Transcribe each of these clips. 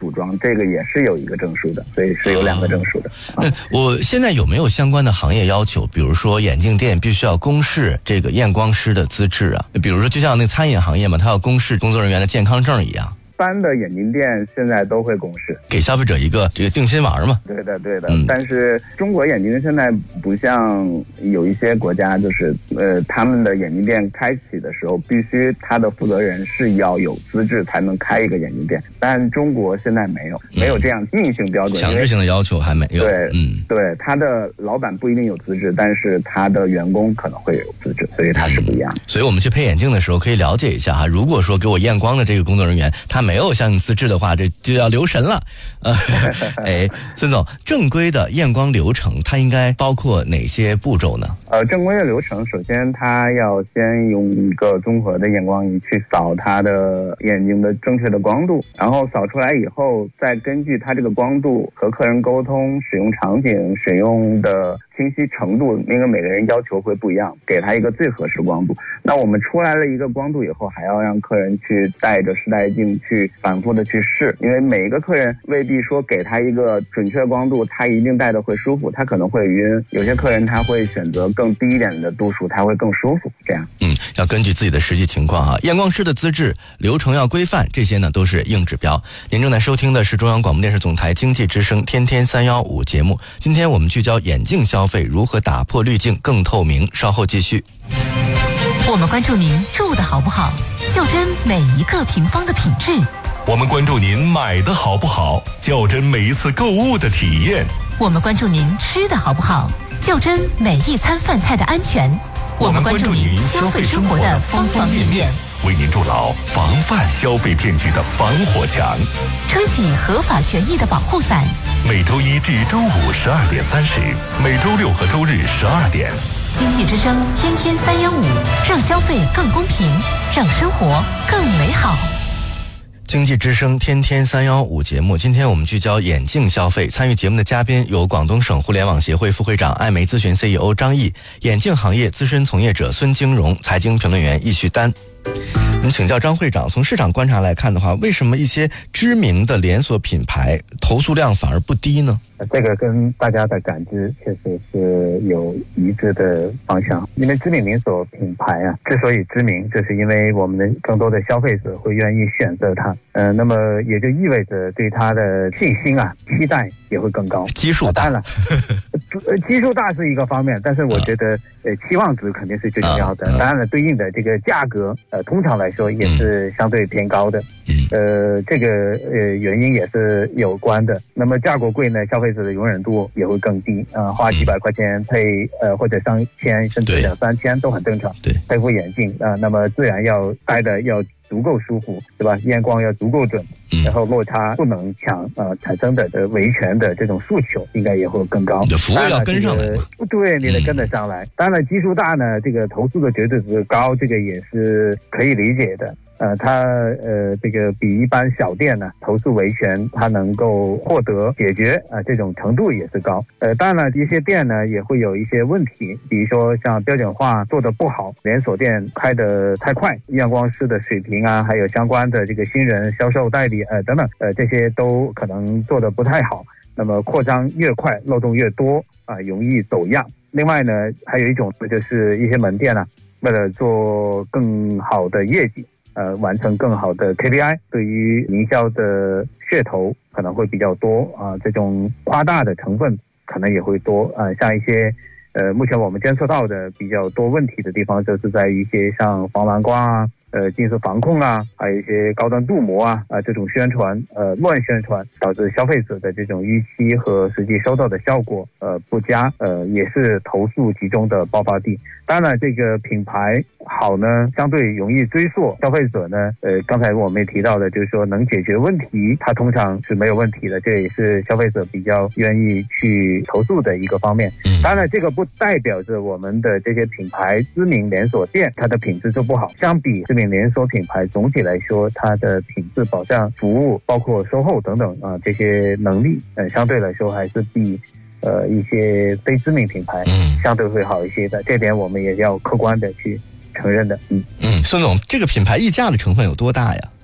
组装，这个也是有一个证书的，所以是有2个证书的。 我现在有没有相关的行业要求？比如说眼镜店必须要公示这个验光师的资质啊，比如说就像那餐饮行业嘛，它要公示工作人员的健康证一样。 一般的眼镜店现在都会公示， 给消费者一个这个定心丸嘛。 对的。但是中国眼镜现在不像有一些国家，就是他们的眼镜店开启的时候，必须他的负责人是要有资质才能开一个眼镜店。但中国现在没有这样硬性标准， 强制性的要求还没有。 对，他的老板不一定有资质，但是他的员工可能会有资质，所以他是不一样的。 所以我们去配眼镜的时候可以了解一下哈，如果说给我验光的这个工作人员他没有相应资质的话，这就要留神了。孙总，正规的验光流程它应该包括哪些步骤呢？ 正规的流程，首先他要先用一个综合的验光仪去扫他的眼睛的正确的光度，然后扫出来以后，再根据他这个光度和客人沟通、使用场景、使用的清晰程度，因为每个人要求会不一样，给他一个最合适光度。那我们出来了一个光度以后，还要让客人去带着试戴镜去反复的去试，因为每一个客人未必说给他一个准确光度他一定戴的会舒服，他可能会晕，有些客人他会选择更低一点的度数，他会更舒服，这样。 要根据自己的实际情况啊，验光师的资质流程要规范，这些呢都是硬指标。您正在收听的是中央广播电视总台经济之声天天315节目，今天我们聚焦眼镜消费如何打破滤镜更透明，稍后继续。 我们关注您住的好不好，较真每一个平方的品质。 我们关注您买的好不好，较真每一次购物的体验。 我们关注您吃的好不好，较真每一餐饭菜的安全。我们关注您消费生活的方方面面， 为您筑牢防范消费骗局的防火墙， 撑起合法权益的保护伞。 每周一至周五12点30，每周六和周日12点。 经济之声天天315，让消费更公平，让生活更美好。 经济之声天天315节目，今天我们聚焦眼镜消费，参与节目的嘉宾有广东省互联网协会副会长、艾媒咨询 CEO 张毅，眼镜行业资深从业者孙京荣，财经评论员易旭丹。我们请教张会长，从市场观察来看的话，为什么一些知名的连锁品牌投诉量反而不低呢？ 这个跟大家的感知确实是有一致的方向。因为知名连锁品牌啊，之所以知名，就是因为我们的更多的消费者会愿意选择它，那么也就意味着对它的信心啊、期待也会更高。 基数大了，基数大是一个方面，但是我觉得期望值肯定是最重要的。当然了，对应的这个价格通常来说也是相对偏高的。这个原因也是有关的。那么价格贵呢，消费者的容忍度也会更低花几百块钱配或者上千甚至2-3千都很正常。 对， 配副眼镜那么自然要戴的要足够舒服，对吧？验光要足够准，然后落差不能强产生的维权的这种诉求应该也会更高。 你的服务要跟上来嘛？ 对，你得跟得上来。当然基数大呢，这个投诉的绝对值高，这个也是可以理解的。它这个比一般小店呢投诉维权它能够获得解决这种程度也是高。当然了，一些店呢也会有一些问题，比如说像标准化做得不好，连锁店开得太快，验光师的水平啊，还有相关的这个新人销售代理等等这些都可能做得不太好。那么扩张越快，漏洞越多容易走样。另外呢，还有一种就是一些门店呢，为了做更好的业绩完成更好的 KPI， 对于营销的噱头可能会比较多这种夸大的成分可能也会多像一些目前我们监测到的比较多问题的地方，就是在于一些像防蓝光近视防控还有一些高端镀膜这种宣传乱宣传，导致消费者的这种预期和实际收到的效果不佳也是投诉集中的爆发地。当然这个品牌好呢，相对容易追溯，消费者呢刚才我们也提到的，就是说能解决问题它通常是没有问题的，这也是消费者比较愿意去投诉的一个方面。当然这个不代表着我们的这些品牌知名连锁店它的品质就不好，相比知名连锁品牌总体来说它的品质保障服务包括售后等等这些能力相对来说还是比一些非知名品牌相对会好一些的，这点我们也要客观的去承认的。 孙总，这个品牌溢价的成分有多大呀？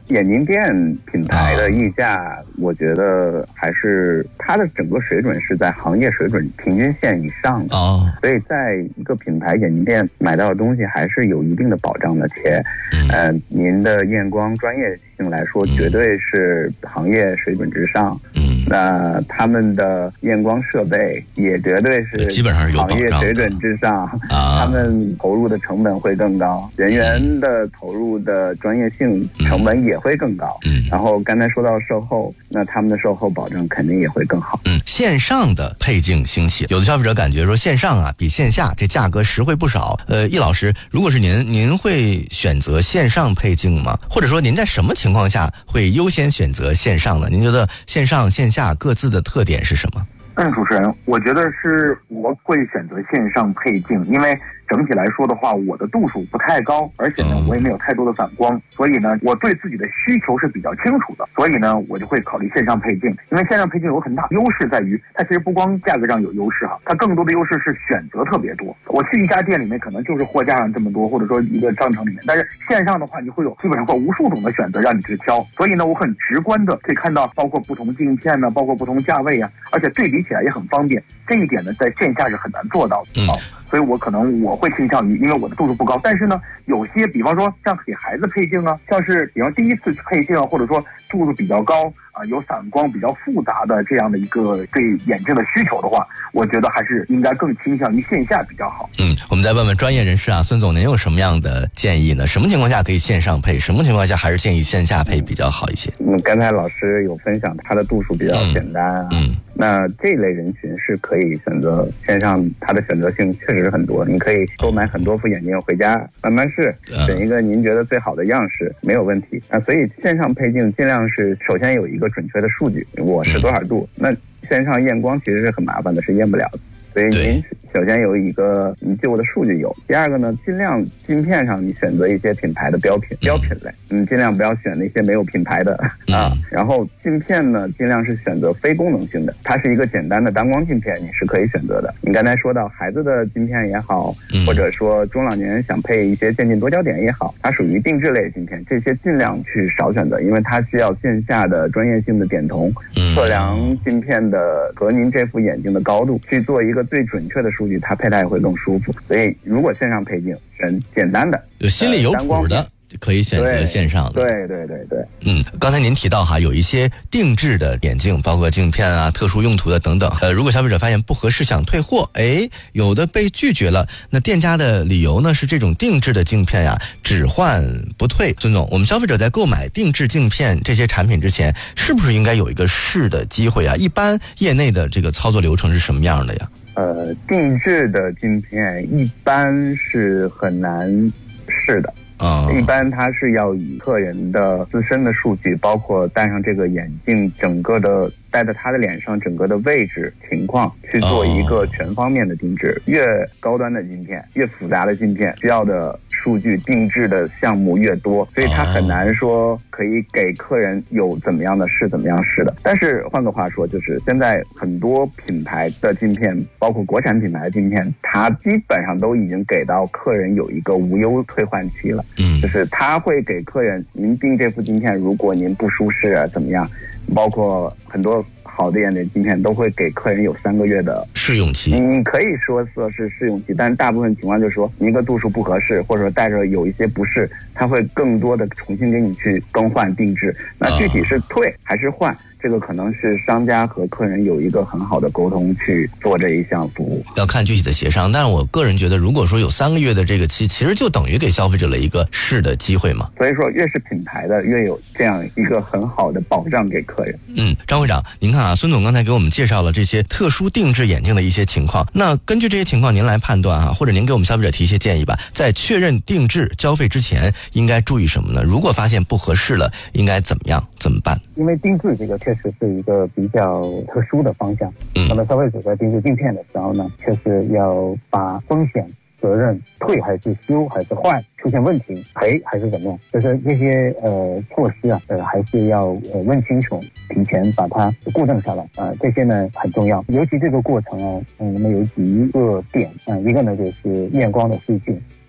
眼镜店品牌的溢价，我觉得还是它的整个水准是在行业水准平均线以上的所以在一个品牌眼镜店买到的东西还是有一定的保障的，且您的验光专业性来说，绝对是行业水准之上。那他们的验光设备也绝对是基本上是有保障的， 行业水准之上。他们投入的成本会更高，人员的投入的专业性成本也会更高。然后刚才说到售后，那他们的售后保证肯定也会更好。 线上的配镜兴起，有的消费者感觉说线上啊比线下这价格实惠不少。易老师，如果是您会选择线上配镜吗？或者说您在什么情况下会优先选择线上呢？您觉得线上线下各自的特点是什么？ 主持人，我觉得是我会选择线上配镜，因为整体来说的话，我的度数不太高，而且呢，我也没有太多的反光，所以呢，我对自己的需求是比较清楚的，所以呢，我就会考虑线上配镜。因为线上配镜有很大优势在于，它其实不光价格上有优势它更多的优势是选择特别多。我去一家店里面，可能就是货架上这么多，或者说一个商城里面，但是线上的话，你会有基本上会无数种的选择让你去挑，所以呢，我很直观的可以看到，包括不同镜片呢，包括不同价位而且对比起来也很方便。这一点呢，在线下是很难做到的所以我会倾向于，因为我的度数不高，但是呢，有些比方说像给孩子配镜像是比方第一次配镜或者说度数比较高有散光比较复杂的这样的一个对眼镜的需求的话，我觉得还是应该更倾向于线下比较好。 我们再问问专业人士孙总，您有什么样的建议呢？什么情况下可以线上配，什么情况下还是建议线下配比较好一些？ 刚才老师有分享他的度数比较简单那这类人群是可以选择线上，它的选择性确实很多，你可以多买很多副眼镜回家慢慢试，选一个您觉得最好的样式没有问题所以线上配镜尽量是首先有一个准确的数据，我是多少度，那线上验光其实是很麻烦的，是验不了的，所以您首先有一个你旧的数据有。第二个呢，尽量镜片上你选择一些品牌的标品类，尽量不要选那些没有品牌的然后镜片呢，尽量是选择非功能性的，它是一个简单的单光镜片，你是可以选择的。你刚才说到孩子的镜片也好，或者说中老年人想配一些渐进多焦点也好，它属于定制类镜片，这些尽量去少选择，因为它需要线下的专业性的点瞳测量镜片的和您这副眼镜的高度，去做一个最准确的数据，它佩戴会更舒服。所以如果线上配镜选简单的有心里有谱的可以选择线上的。 对。 刚才您提到有一些定制的眼镜，包括镜片特殊用途的等等。如果消费者发现不合适想退货，有的被拒绝了，那店家的理由呢是这种定制的镜片只换不退。孙总，我们消费者在购买定制镜片这些产品之前，是不是应该有一个试的机会一般业内的这个操作流程是什么样的呀？ 定制的镜片一般是很难试的。一般它是要以客人的自身的数据，包括戴上这个眼镜整个的戴在他的脸上整个的位置情况去做一个全方面的定制。越高端的镜片，越复杂的镜片，需要的数据定制的项目越多，所以它很难说可以给客人有怎么样的试怎么样试的。但是换个话说，就是现在很多品牌的镜片，包括国产品牌的镜片，它基本上都已经给到客人有一个无忧退换期了。就是他会给客人，您订这副镜片，如果您不舒适怎么样，包括很多好的眼镜镜片都会给客人有3个月的试用期。 你可以说是试用期，但是大部分情况就是说您一个度数不合适，或者说戴着有一些不适，他会更多的重新给你去更换定制。那具体是退还是换，这个可能是商家和客人有一个很好的沟通去做这一项服务， 要看具体的协商。但是我个人觉得，如果说有3个月的这个期，其实就等于给消费者了一个试的机会嘛。 所以说越是品牌的越有这样一个很好的保障给客人。 张会长，您看孙总刚才给我们介绍了这些特殊定制眼镜的一些情况，那根据这些情况您来判断或者您给我们消费者提一些建议吧。在确认定制交费之前应该注意什么呢？如果发现不合适了，应该怎么样怎么办？ 因为定制这个确实是一个比较特殊的方向，那么消费者在定制镜片的时候呢，确实要把风险责任退还是修还是换，出现问题赔还是怎么样，就是这些措施还是要问清楚，提前把它固定下来这些呢很重要。尤其这个过程我们有几个点一个呢就是验光的数据，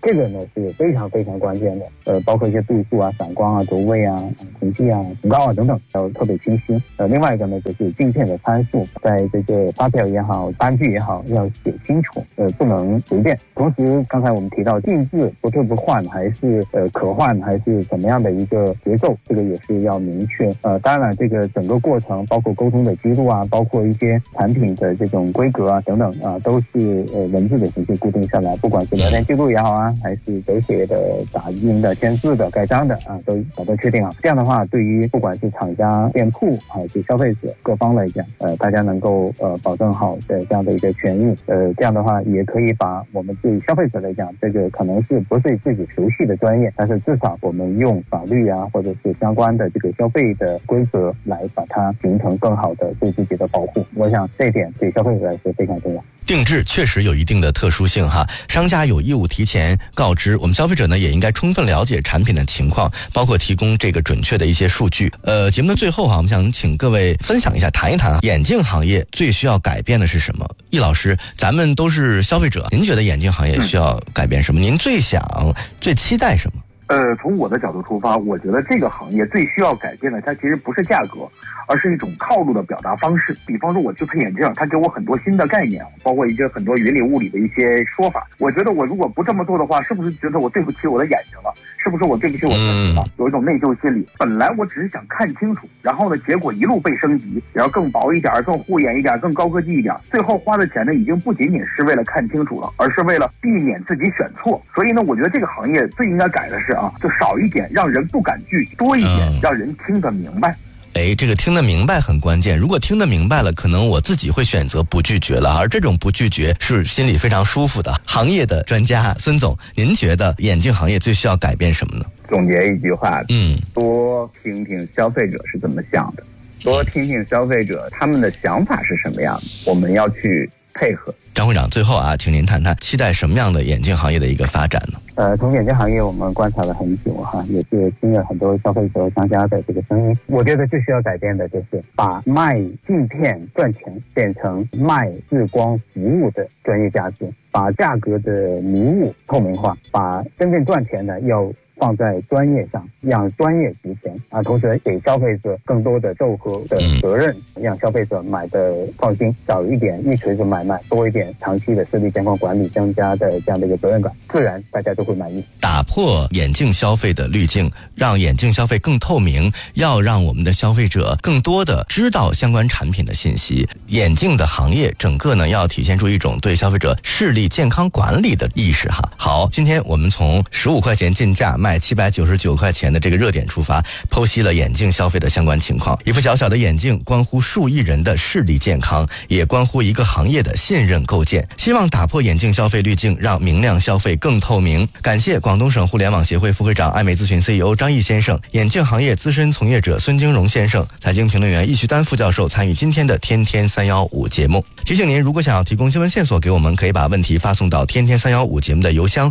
这个呢是非常非常关键的。包括一些度数啊、闪光啊、轴位啊、痕迹啊、红高啊等等，要特别清晰。另外一个呢就是镜片的参数，在这个发票也好、单据也好，要写清楚，不能随便。同时，刚才我们提到定制不退不换，还是可换，还是怎么样的一个节奏，这个也是要明确。当然，这个整个过程，包括沟通的记录啊，包括一些产品的这种规格啊等等啊，都是文字的形式固定下来，不管是聊天记录也好啊，还是手写的、打印的、签字的、盖章的啊，都把它确定好。这样的话，对于不管是厂家、店铺还是消费者各方来讲，大家能够保证好的这样的一个权益。这样的话也可以把我们对消费者来讲，这个可能是不是自己熟悉的专业，但是至少我们用法律啊，或者是相关的这个消费的规则来把它形成更好的对自己的保护。我想这一点对消费者来说非常重要。 定制确实有一定的特殊性哈，商家有义务提前告知，我们消费者呢也应该充分了解产品的情况，包括提供这个准确的一些数据。节目的最后哈，我们想请各位分享一下，谈一谈眼镜行业最需要改变的是什么？易老师，咱们都是消费者，您觉得眼镜行业需要改变什么？您最期待什么？ 从我的角度出发，我觉得这个行业最需要改变的，它其实不是价格，而是一种套路的表达方式。比方说我去配眼镜，它给我很多新的概念，包括一些很多云里雾里的一些说法。我觉得我如果不这么做的话，是不是觉得我对不起我的眼睛了？是不是我对不起我自己了？有一种内疚心理。本来我只是想看清楚，然后呢，结果一路被升级，然后更薄一点、更护眼一点、更高科技一点，最后花的钱呢，已经不仅仅是为了看清楚了，而是为了避免自己选错。所以呢，我觉得这个行业最应该改的是就少一点让人不敢拒绝，多一点让人听得明白。 这个听得明白很关键，如果听得明白了，可能我自己会选择不拒绝了，而这种不拒绝是心里非常舒服的。行业的专家孙总，您觉得眼镜行业最需要改变什么呢？ 总结一句话，多听听消费者是怎么想的，多听听消费者他们的想法是什么样的，我们要去配合。 张会长，最后请您谈谈期待什么样的眼镜行业的一个发展呢？ 从眼镜行业我们观察了很久也是听了很多消费者商家的这个声音。我觉得最需要改变的就是把卖镜片赚钱变成卖视光服务的专业价值，把价格的迷雾透明化，把真正赚钱的要放在专业上，让专业值钱同时给消费者更多的售后的责任，让消费者买的放心，少一点一锤子买卖，多一点长期的视力健康管理，增加的这样的一个责任感，自然大家都会满意。 打破眼镜消费的滤镜，让眼镜消费更透明，要让我们的消费者更多的知道相关产品的信息。眼镜的行业整个呢要体现出一种对消费者视力健康管理的意识好，今天我们从15块钱进价卖799块钱的这个热点出发，剖析了眼镜消费的相关情况。一副小小的眼镜关乎数亿人的视力健康，也关乎一个行业的信任构建。希望打破眼镜消费滤镜，让明亮消费更透明。感谢广东省互联网协会副会长、爱美咨询 CEO 张毅先生，眼镜行业资深从业者孙京荣先生，财经评论员易旭丹副教授参与今天的天天315节目。提醒您，如果想要提供新闻线索给我们，可以把问题发送到天天315节目的邮箱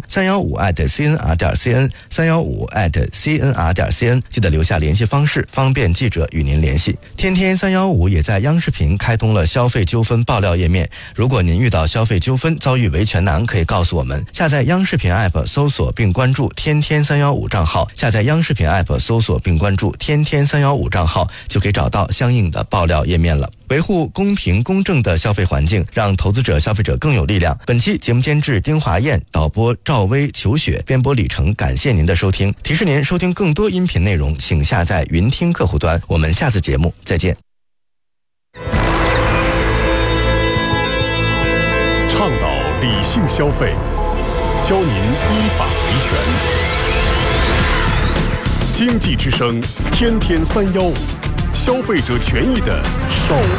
315@cnr.cn315@cnr.cn， 记得留下联系方式，方便记者与您联系。天天315也在央视频开通了消费纠纷爆料页面，如果您遇到消费纠纷遭遇维权难，可以告诉我们。下载央视频 App 搜索并关注天天315账号，下载央视频 App 搜索并关注天天315账号，就可以找到相应的爆料页面了。维护公平公正的消费环境，让投资者消费者更有力量。本期节目监制丁华燕，导播赵薇、裘雪，编播李成。感谢您的收听，提示您收听更多音频内容，请下载云听客户端。我们下次节目再见。 倡导理性消费，教您依法维权。经济之声天天315，消费者权益的守